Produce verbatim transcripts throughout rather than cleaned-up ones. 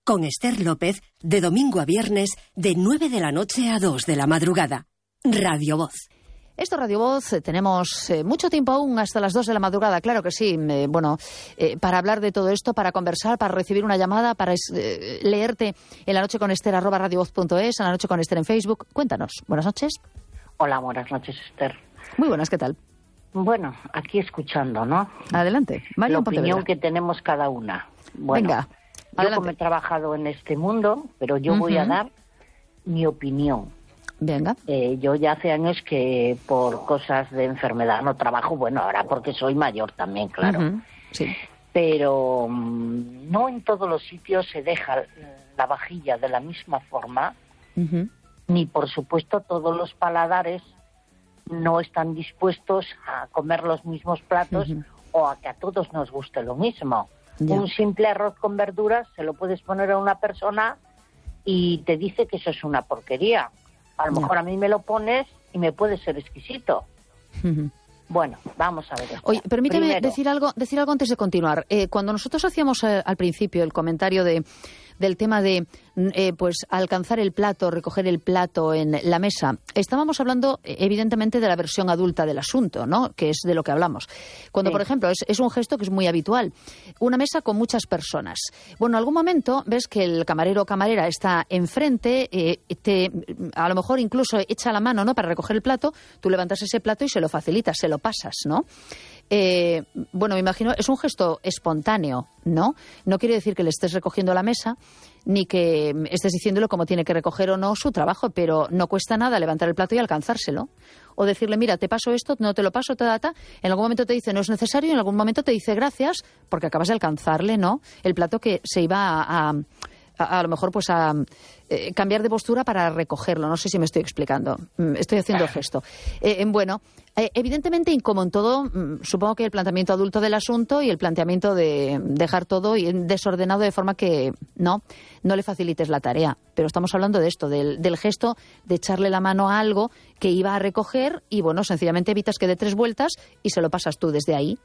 con Esther López, de domingo a viernes, de nueve de la noche a dos de la madrugada. Radio Voz. Esto Radio Voz, eh, tenemos eh, mucho tiempo aún hasta las dos de la madrugada, claro que sí. Eh, bueno, eh, para hablar de todo esto, para conversar, para recibir una llamada, para eh, leerte en la noche con Esther, arroba radiovoz punto es, en la noche con Esther en Facebook. Cuéntanos. Buenas noches. Hola, buenas noches, Esther. Muy buenas, ¿qué tal? Bueno, aquí escuchando, ¿no? Adelante. María, la opinión que tenemos cada una. Bueno, venga, yo adelante. como he trabajado en este mundo, pero yo uh-huh. voy a dar mi opinión. Venga. Eh, yo ya hace años que por cosas de enfermedad no trabajo, bueno, ahora porque soy mayor también, claro. Uh-huh. Sí. Pero um, no en todos los sitios se deja la vajilla de la misma forma, uh-huh. ni por supuesto todos los paladares no están dispuestos a comer los mismos platos uh-huh. o a que a todos nos guste lo mismo. Ya. Un simple arroz con verduras se lo puedes poner a una persona y te dice que eso es una porquería. A lo ya. mejor a mí me lo pones y me puede ser exquisito. Uh-huh. Bueno, vamos a ver esto. Oye, permíteme Primero, decir algo, decir algo antes de continuar. Eh, cuando nosotros hacíamos eh, al principio el comentario de del tema de eh, pues alcanzar el plato, recoger el plato en la mesa, estábamos hablando evidentemente de la versión adulta del asunto, ¿no? Que es de lo que hablamos. Cuando, sí. por ejemplo, es, es un gesto que es muy habitual. Una mesa con muchas personas. Bueno, en algún momento ves que el camarero o camarera está enfrente, eh, te, a lo mejor incluso echa la mano, ¿no?, para recoger el plato, tú levantas ese plato y se lo facilitas, se lo pasas, ¿no? Eh, bueno, me imagino, es un gesto espontáneo, ¿no? No quiere decir que le estés recogiendo la mesa, ni que estés diciéndole cómo tiene que recoger o no su trabajo, pero no cuesta nada levantar el plato y alcanzárselo. O decirle, mira, te paso esto, no te lo paso, ta, ta, ta. En algún momento te dice no es necesario, en algún momento te dice gracias, porque acabas de alcanzarle, ¿no?, el plato que se iba a... a A, a lo mejor pues a eh, cambiar de postura para recogerlo. No sé si me estoy explicando. Estoy haciendo el gesto. Eh, bueno, eh, evidentemente, y como en todo, mm, supongo que el planteamiento adulto del asunto y el planteamiento de dejar todo desordenado de forma que no, no le facilites la tarea. Pero estamos hablando de esto, del, del gesto de echarle la mano a algo que iba a recoger y, bueno, sencillamente evitas que dé tres vueltas y se lo pasas tú desde ahí,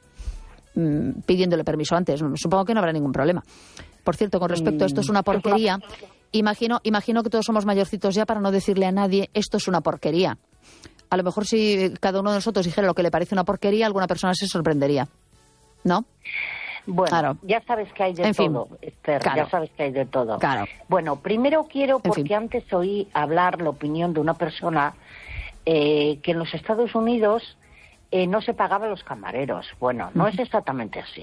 mm, pidiéndole permiso antes. Supongo que no habrá ningún problema. Por cierto, con respecto a esto es una porquería, imagino, imagino que todos somos mayorcitos ya para no decirle a nadie esto es una porquería. A lo mejor si cada uno de nosotros dijera lo que le parece una porquería, alguna persona se sorprendería, ¿no? Bueno, claro. ya sabes que hay de en todo, fin. Esther, Claro. ya sabes que hay de todo. Claro. Bueno, primero quiero, porque en fin. antes oí hablar la opinión de una persona eh, que en los Estados Unidos eh, no se pagaban los camareros. Bueno, no uh-huh. es exactamente así.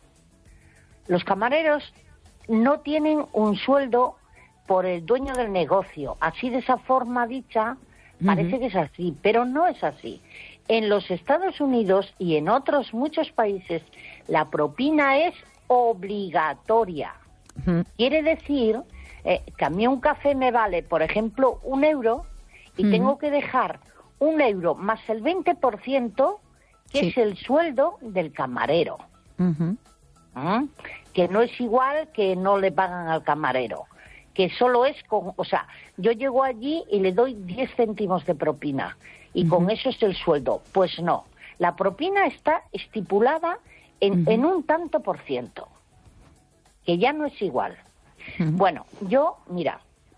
Los camareros no tienen un sueldo por el dueño del negocio. Así, de esa forma dicha, parece uh-huh. que es así, pero no es así. En los Estados Unidos y en otros muchos países, la propina es obligatoria. Uh-huh. Quiere decir eh, que a mí un café me vale, por ejemplo, un euro, y uh-huh. tengo que dejar un euro más el veinte por ciento, que sí. es el sueldo del camarero. Uh-huh. ¿Mm? Que no es igual que no le pagan al camarero, que solo es con, o sea, yo llego allí y le doy diez céntimos de propina y uh-huh. con eso es el sueldo. Pues no, la propina está estipulada en, uh-huh. en un tanto por ciento, que ya no es igual. Uh-huh. Bueno, yo, mira,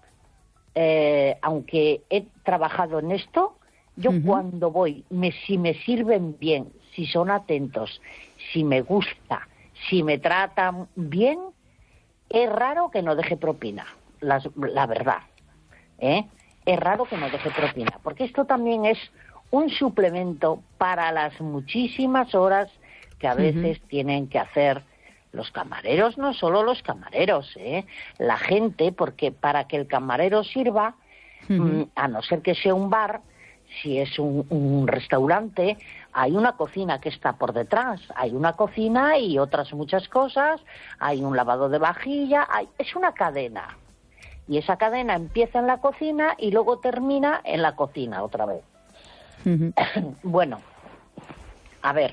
eh, aunque he trabajado en esto, yo uh-huh. cuando voy, me, si me sirven bien, si son atentos, si me gusta, si me tratan bien, es raro que no deje propina, la, la verdad. ¿eh? Es raro que no deje propina, porque esto también es un suplemento para las muchísimas horas que a veces uh-huh. tienen que hacer los camareros, no solo los camareros, ¿eh? la gente, porque para que el camarero sirva, uh-huh. a no ser que sea un bar, si es un, un restaurante, hay una cocina que está por detrás, hay una cocina y otras muchas cosas, hay un lavado de vajilla, hay, es una cadena. Y esa cadena empieza en la cocina y luego termina en la cocina otra vez. Uh-huh. Bueno, a ver,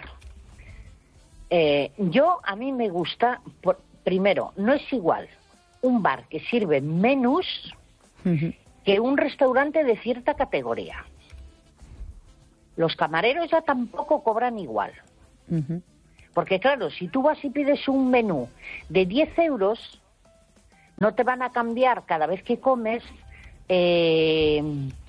eh, yo a mí me gusta, por, primero, no es igual un bar que sirve menús uh-huh. que un restaurante de cierta categoría. Los camareros ya tampoco cobran igual. Uh-huh. Porque claro, si tú vas y pides un menú de diez euros, No te van a cambiar cada vez que comes eh,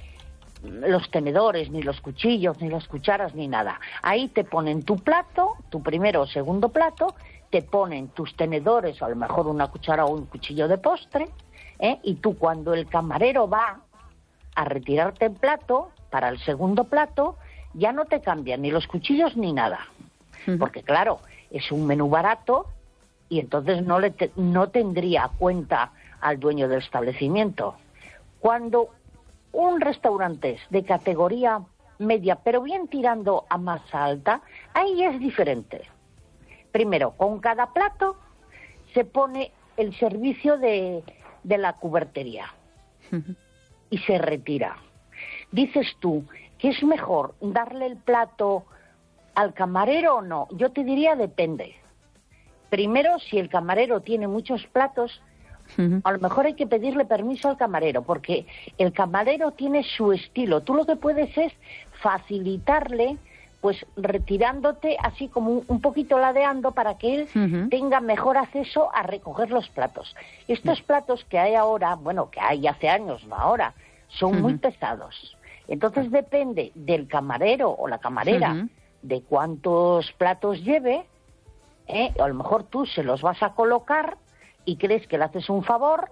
los tenedores, ni los cuchillos, ni las cucharas, ni nada. Ahí te ponen tu plato, tu primero o segundo plato, te ponen tus tenedores, o a lo mejor una cuchara o un cuchillo de postre, ¿eh? Y tú, cuando el camarero va a retirarte el plato, para el segundo plato, ya no te cambian ni los cuchillos ni nada. Uh-huh. Porque claro, es un menú barato y entonces no, le te, no tendría cuenta al dueño del establecimiento. Cuando un restaurante es de categoría media, pero bien tirando a más alta, ahí es diferente. Primero, con cada plato se pone el servicio de, de la cubertería uh-huh. y se retira. Dices tú que es mejor darle el plato al camarero o no. Yo te diría depende. Primero, si el camarero tiene muchos platos, uh-huh. a lo mejor hay que pedirle permiso al camarero, porque el camarero tiene su estilo. Tú lo que puedes es facilitarle, pues retirándote así como un, un poquito ladeando para que él uh-huh. tenga mejor acceso a recoger los platos. Estos uh-huh. platos que hay ahora, bueno, que hay hace años, no ahora, son uh-huh. muy pesados. Entonces depende del camarero o la camarera uh-huh. de cuántos platos lleve, ¿eh? A lo mejor tú se los vas a colocar y crees que le haces un favor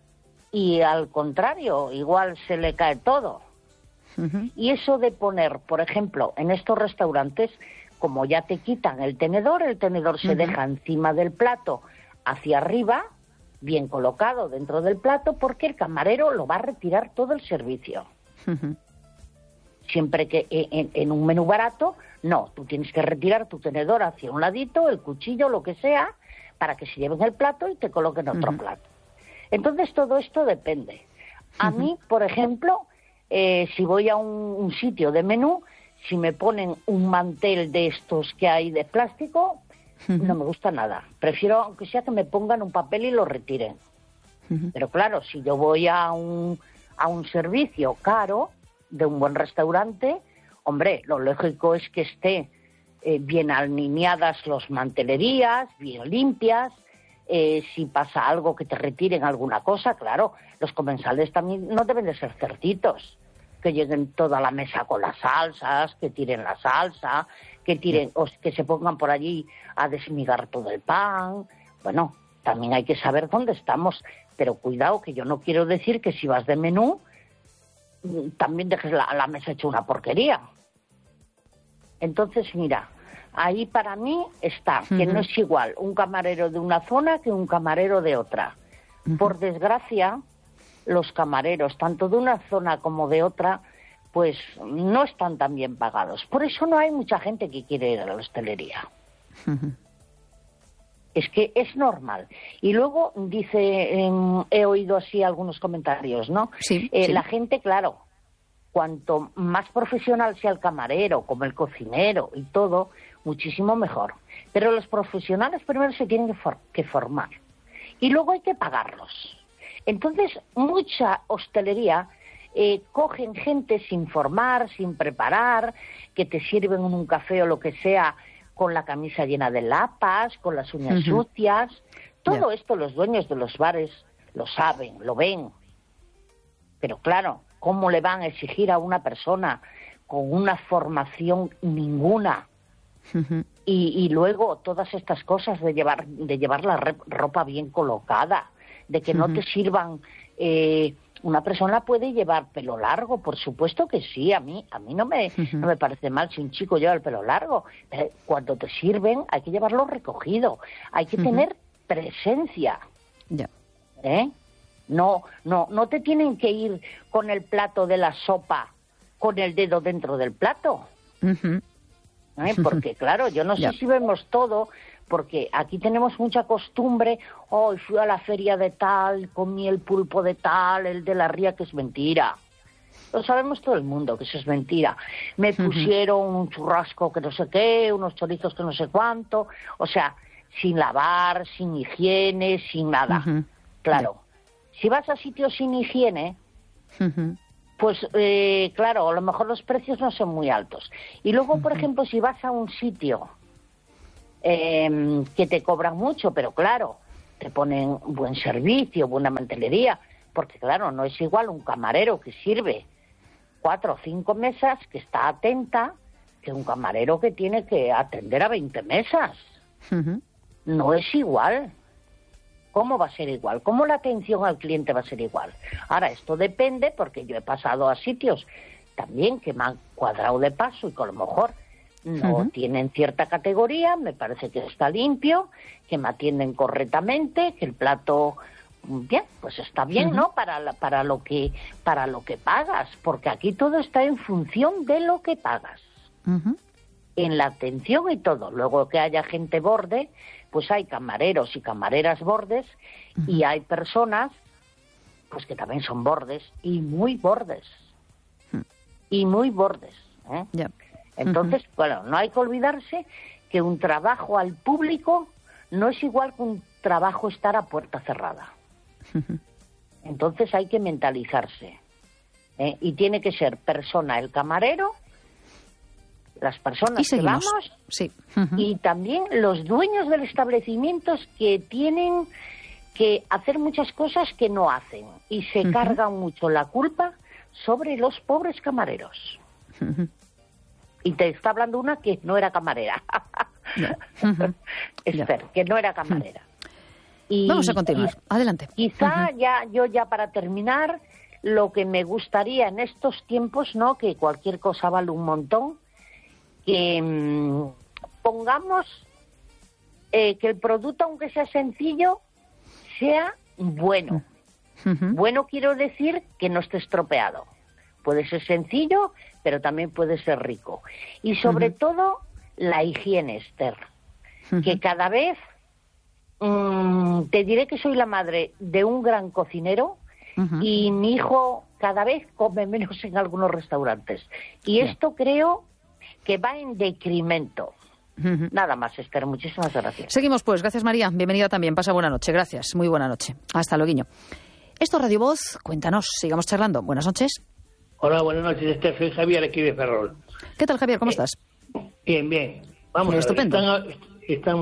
y al contrario, igual se le cae todo. Uh-huh. Y eso de poner, por ejemplo, en estos restaurantes, como ya te quitan el tenedor, el tenedor se uh-huh. deja encima del plato hacia arriba, bien colocado dentro del plato, porque el camarero lo va a retirar todo el servicio. Uh-huh. Siempre que en, en un menú barato, no, tú tienes que retirar tu tenedor hacia un ladito, el cuchillo, lo que sea, para que se lleven el plato y te coloquen otro uh-huh. plato. Entonces todo esto depende. A uh-huh. mí, por ejemplo, eh, si voy a un, un sitio de menú, si me ponen un mantel de estos que hay de plástico, uh-huh. no me gusta nada. Prefiero, aunque sea, que me pongan un papel y lo retiren. Uh-huh. Pero claro, si yo voy a un, a un servicio caro, de un buen restaurante, hombre, lo lógico es que esté eh, bien alineadas las mantelerías, bien limpias, eh, si pasa algo que te retiren alguna cosa, claro, los comensales también no deben de ser cerditos, que lleguen toda la mesa con las salsas, que tiren la salsa, que tiren, o que se pongan por allí a desmigar todo el pan. Bueno, también hay que saber dónde estamos, pero cuidado, que yo no quiero decir que si vas de menú también dejes la, la mesa hecha una porquería. Entonces, mira, ahí para mí está, uh-huh. que no es igual un camarero de una zona que un camarero de otra. Uh-huh. Por desgracia, los camareros, tanto de una zona como de otra, pues no están tan bien pagados. Por eso no hay mucha gente que quiere ir a la hostelería. Uh-huh. Es que es normal. Y luego dice, eh, he oído así algunos comentarios, ¿no? Sí, eh, sí. La gente, claro, cuanto más profesional sea el camarero, como el cocinero y todo, muchísimo mejor. Pero los profesionales primero se tienen que, for- que formar. Y luego hay que pagarlos. Entonces, mucha hostelería eh, cogen gente sin formar, sin preparar, que te sirven un café o lo que sea, con la camisa llena de lapas, con las uñas uh-huh. sucias. Todo yeah. esto los dueños de los bares lo saben, lo ven. Pero claro, ¿cómo le van a exigir a una persona con una formación ninguna? Uh-huh. Y, y luego todas estas cosas de llevar, de llevar la re- ropa bien colocada, de que uh-huh. no te sirvan... Eh, una persona puede llevar pelo largo, por supuesto que sí, a mí a mí no me, uh-huh. no me parece mal si un chico lleva el pelo largo, pero cuando te sirven hay que llevarlo recogido, hay que uh-huh. tener presencia. Yeah. ¿Eh? No, no, no te tienen que ir con el plato de la sopa, con el dedo dentro del plato. Uh-huh. ¿Eh? Porque claro, yo no sé yeah. si vemos todo, porque aquí tenemos mucha costumbre, hoy oh, fui a la feria de tal, comí el pulpo de tal, el de la ría, que es mentira. Lo sabemos todo el mundo, que eso es mentira. Me uh-huh. pusieron un churrasco que no sé qué, unos chorizos que no sé cuánto, o sea, sin lavar, sin higiene, sin nada. Uh-huh. Claro, yeah. si vas a sitios sin higiene, uh-huh. pues eh, claro, a lo mejor los precios no son muy altos. Y luego, uh-huh. por ejemplo, si vas a un sitio... Eh, que te cobran mucho, pero claro, te ponen buen servicio, buena mantelería, porque claro, no es igual un camarero que sirve cuatro o cinco mesas, que está atenta, que un camarero que tiene que atender a veinte mesas. Uh-huh. No es igual. ¿Cómo va a ser igual? ¿Cómo la atención al cliente va a ser igual? Ahora, esto depende, porque yo he pasado a sitios también que me han cuadrado de paso y que a lo mejor no uh-huh. tienen cierta categoría, me parece que está limpio, que me atienden correctamente, que el plato, bien, pues está bien, uh-huh. ¿no? Para, la, para, lo que, para lo que pagas, porque aquí todo está en función de lo que pagas. Uh-huh. En la atención y todo. Luego que haya gente borde, pues hay camareros y camareras bordes, uh-huh. y hay personas pues que también son bordes, y muy bordes. Uh-huh. Y muy bordes. ¿eh? Yeah. Entonces, uh-huh. bueno, no hay que olvidarse que un trabajo al público no es igual que un trabajo estar a puerta cerrada. Uh-huh. Entonces hay que mentalizarse. ¿eh? Y tiene que ser persona el camarero, las personas que vamos, sí. uh-huh. y también los dueños del establecimiento que tienen que hacer muchas cosas que no hacen y se uh-huh. cargan mucho la culpa sobre los pobres camareros. Uh-huh. Y te está hablando una que no era camarera. Yeah. Uh-huh. Esther, yeah. que no era camarera. Uh-huh. Y, Vamos a continuar. Y, Adelante. Quizá uh-huh. ya yo ya para terminar, lo que me gustaría en estos tiempos, ¿no? Que cualquier cosa vale un montón, que mmm, pongamos eh, que el producto, aunque sea sencillo, sea bueno. Uh-huh. Bueno quiero decir que no esté estropeado. Puede ser sencillo, pero también puede ser rico. Y sobre uh-huh. todo, la higiene, Esther. Uh-huh. Que cada vez, mmm, te diré que soy la madre de un gran cocinero, uh-huh. y mi hijo cada vez come menos en algunos restaurantes. Y yeah. esto creo que va en decremento. Uh-huh. Nada más, Esther. Muchísimas gracias. Seguimos, pues. Gracias, María. Bienvenida también. Pasa buena noche. Gracias. Muy buena noche. Hasta luego. Esto es Radio Voz. Cuéntanos. Sigamos charlando. Buenas noches. Hola, buenas noches, Esther. Soy Javier, aquí de Ferrol. ¿Qué tal, Javier? ¿Cómo eh, estás? Bien, bien. Vamos Estupendo. a ver. Están, están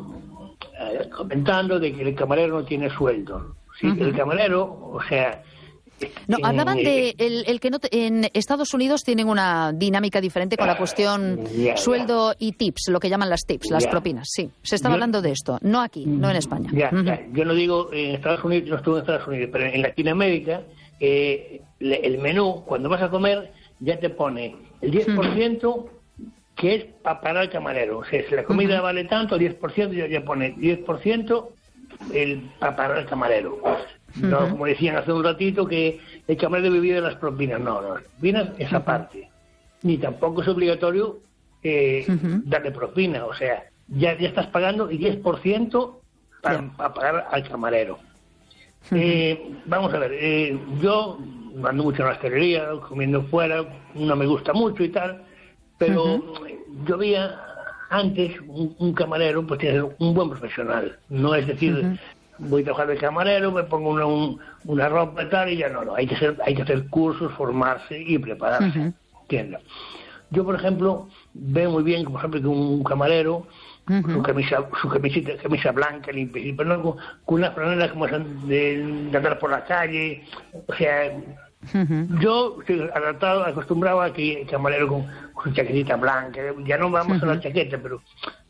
eh, comentando de que el camarero no tiene sueldo. Sí, uh-huh. El camarero, o sea... No, hablaban de el, el que no te, en Estados Unidos tienen una dinámica diferente con la cuestión yeah, sueldo yeah. y tips, lo que llaman las tips, las yeah. propinas. Sí, se estaba yo, hablando de esto, no aquí, no en España. Yeah, uh-huh. yeah. Yo no digo en Estados Unidos, no estuve en Estados Unidos, pero en Latinoamérica eh, el menú, cuando vas a comer, ya te pone el diez por ciento uh-huh. que es para pagar al camarero. O sea, si la comida uh-huh. vale tanto, el diez por ciento ya, ya pone diez por ciento el para pagar al camarero. No, uh-huh. como decían hace un ratito, que el camarero vivía de las propinas. No, no, las propinas esa uh-huh. parte. Ni tampoco es obligatorio eh, uh-huh. darle propina. O sea, ya, ya estás pagando el diez por ciento para, yeah. para pagar al camarero. Uh-huh. Eh, vamos a ver, eh, yo ando mucho en la hostelería, comiendo fuera, no me gusta mucho y tal, pero uh-huh. yo veía antes un, un camarero, pues tiene que ser un buen profesional. No es decir... Uh-huh. Voy a trabajar de camarero, me pongo una, un, una ropa y tal, y ya no, no. Hay que hacer, hay que hacer cursos, formarse y prepararse. Uh-huh. ¿Entiendes? Yo, por ejemplo, veo muy bien, por ejemplo, que un camarero, uh-huh. su camisa, su camisita, camisa blanca, limpia, pero no con, con unas franelas como son de, de andar por la calle. O sea, uh-huh. yo estoy adaptado, acostumbrado a que el camarero con, con su chaquetita blanca, ya no vamos uh-huh. a la chaqueta, pero...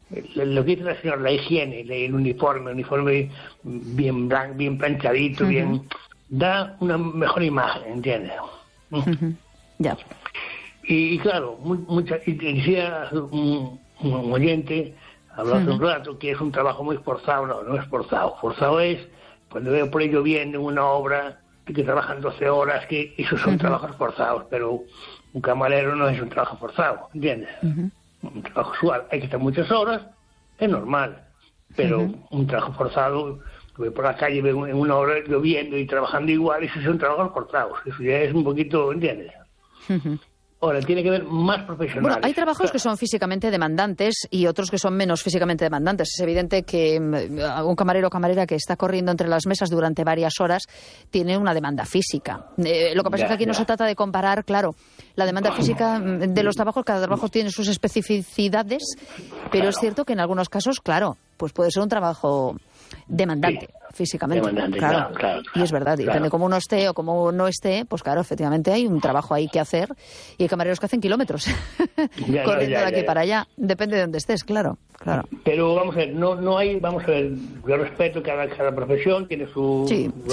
Lo que dice la señora, la higiene, el uniforme, el uniforme bien blanco, bien planchadito, uh-huh. bien da una mejor imagen, ¿entiendes? Uh-huh. Ya. Y, y claro, muy, mucha, y decía un, un oyente, habló hace uh-huh. un rato, que es un trabajo muy forzado. No, no es forzado. Forzado es cuando veo por ello bien en una obra que trabajan doce horas, que esos son uh-huh. trabajos forzados, pero un camarero no es un trabajo forzado, ¿entiendes? Uh-huh. Un trabajo usual, hay que estar muchas horas, es normal, pero uh-huh. un trabajo forzado, voy por la calle veo en una hora lloviendo y trabajando igual, esos son trabajos forzados, eso ya es un poquito, ¿entiendes? Uh-huh. Ahora, tiene que haber más profesionales. Bueno, hay trabajos claro. que son físicamente demandantes y otros que son menos físicamente demandantes. Es evidente que un camarero o camarera que está corriendo entre las mesas durante varias horas tiene una demanda física. Eh, lo que pasa ya, es que aquí ya. no se trata de comparar, claro, la demanda física de los trabajos. Cada trabajo tiene sus especificidades, pero claro. es cierto que en algunos casos, claro, pues puede ser un trabajo demandante. Sí. Físicamente, demandante, claro. claro, claro, Y es verdad, y claro. depende cómo uno esté o cómo no esté, pues claro, efectivamente hay un trabajo ahí que hacer y hay camareros que hacen kilómetros ya, corriendo no, ya, de aquí ya, para allá, depende de dónde estés, claro, claro. Pero vamos a ver, no no hay, vamos a ver, yo respeto cada cada profesión tiene su Sí, su, sí.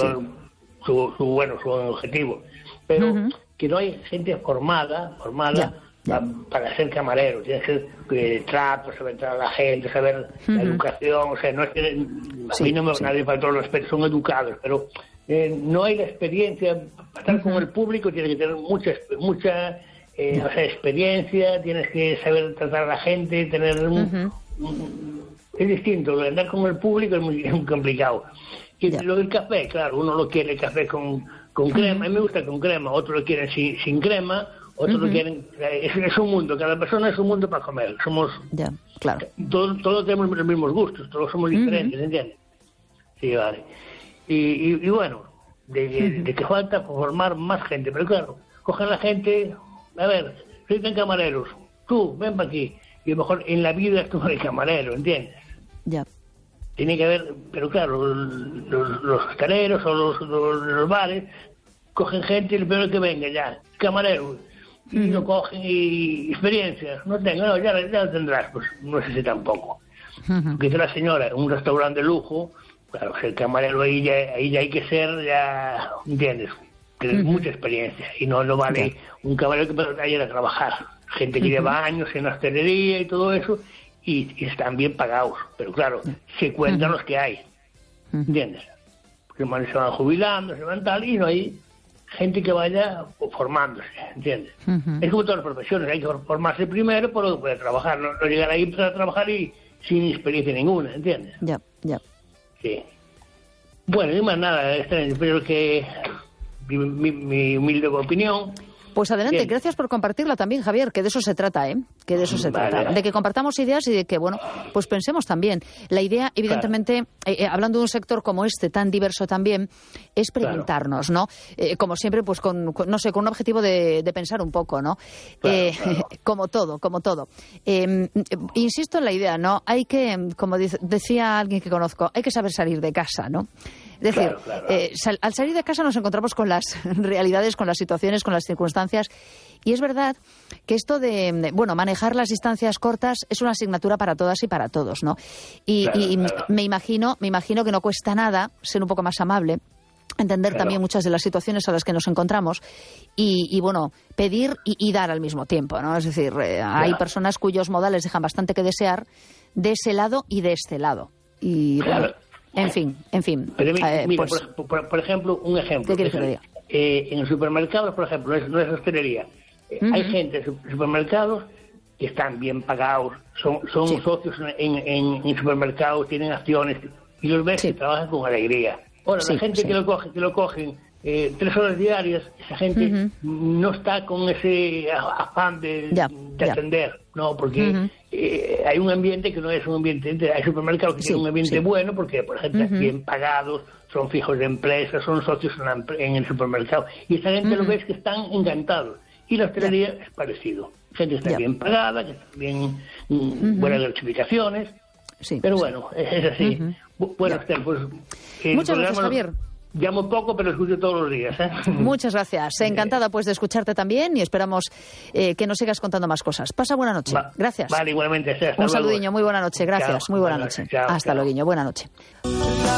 su, su bueno, su objetivo, pero Uh-huh. que no hay gente formada, formada Ya, ya. para ser camarero, tienes que eh, trato, saber tratar a la gente, saber Uh-huh. la educación, o sea, no es que a Sí, mí no me sí. nadie falta todo el respeto, son educados, pero eh, no hay la experiencia, para estar Uh-huh. con el público tienes que tener mucha mucha eh, o sea, experiencia, tienes que saber tratar a la gente, tener un, Uh-huh. un- es distinto, lo de andar con el público es muy, es muy complicado. Y Ya. lo del café, claro, uno lo quiere el café con, con crema, a mí me gusta con crema, otros lo quieren sin, sin crema, otros lo quieren, es, es un mundo, cada persona es un mundo para comer, somos, Ya, claro. todos, todos tenemos los mismos gustos, todos somos diferentes, ¿entiendes? Sí, vale. Y, y, y bueno, de, de, de que falta formar más gente, pero claro, cogen la gente, a ver, soy tan camareros, tú, ven para aquí, y a lo mejor en la vida tú eres camarero, ¿entiendes? Ya. Tiene que haber, pero claro, los, los hosteleros o los, los, los bares cogen gente y lo primero que venga ya, camarero, y Ujú. lo cogen y experiencia, no tengo, no, ya, ya lo tendrás, pues no sé si tampoco. Ujú. Que dice la señora, en un restaurante de lujo, claro, el camarero ahí ya, ahí ya hay que ser, ya, ¿entiendes? Tener Ujú. mucha experiencia y no, no vale un camarero que pueda ir a trabajar. Gente que Ujú. lleva años en hostelería y todo eso y, y están bien pagados, pero claro, se cuentan los que hay, Ujú. ¿entiendes? Porque se van jubilando, se van tal y no hay gente que vaya formándose, ¿entiendes? Ujú. Es como todas las profesiones, hay que formarse primero por lo que puede trabajar, no, no llegar ahí para trabajar y sin experiencia ninguna, ¿entiendes? Ya, ya. Sí. Bueno, y más nada, espero que mi, mi, mi humilde opinión. Pues adelante, Bien. gracias por compartirla también, Javier, que de eso se trata, ¿eh? Que de eso se Vale. trata. De que compartamos ideas y de que, bueno, pues pensemos también. La idea, evidentemente, eh, eh, hablando de un sector como este, tan diverso también, es preguntarnos, ¿no? Eh, como siempre, pues con, con, no sé, con un objetivo de, de pensar un poco, ¿no? Claro, Eh, claro. Como todo, como todo. Eh, insisto en la idea, ¿no? Hay que, como dice- decía alguien que conozco, hay que saber salir de casa, ¿no? Es decir, Claro, claro. eh, sal- al salir de casa nos encontramos con las realidades, con las situaciones, con las circunstancias. Y es verdad que esto de, de, bueno, manejar las distancias cortas es una asignatura para todas y para todos, ¿no? Y, Claro, y claro. me imagino, me imagino que no cuesta nada ser un poco más amable, entender Claro. también muchas de las situaciones a las que nos encontramos y, y, bueno, pedir y, y dar al mismo tiempo, ¿no? Es decir, eh, hay personas cuyos modales dejan bastante que desear de ese lado y de este lado. Y bueno, Claro. en fin, en fin. Pero mi- eh, mira, pues, por, por- por ejemplo, un ejemplo. ¿Qué quieres que te diga? Eh, en el supermercado, por ejemplo, no es, no es hostelería. Eh, Ujú. Hay gente en su- supermercados que están bien pagados, son, son Sí. socios en, en, en supermercados, tienen acciones y los ves Sí. que trabajan con alegría. Ahora, Sí, la gente sí. que lo coge, que lo cogen eh, tres horas diarias, esa gente Ujú. no está con ese a- afán de, Ya, de ya. atender, no, porque Ujú. eh, hay un ambiente que no es un ambiente, hay supermercados que Sí, tienen un ambiente sí. bueno porque, por ejemplo, Ujú. bien pagados, son fijos de empresa, son socios en, la empre- en el supermercado. Y esa gente lo Ujú. ves que están encantados. Y la hostelería es parecido. Gente que está Ya. bien pagada, que está bien, mm, buenas gratificaciones. sí, Pero sí. bueno, es, es así. Ujú. Bu- Bueno, Ya. Esther, pues... el Muchas gracias, programa lo- Javier. Llamo poco, pero escucho todos los días. ¿eh? Muchas gracias. Encantada pues de escucharte también y esperamos eh, que nos sigas contando más cosas. Pasa buena noche. Va- Gracias. Vale, igualmente. Esther, hasta Un luego. saludiño, muy buena noche. Gracias, Chao. muy buena Buenas noche. noches. Chao, Hasta chao. luego, buena noche.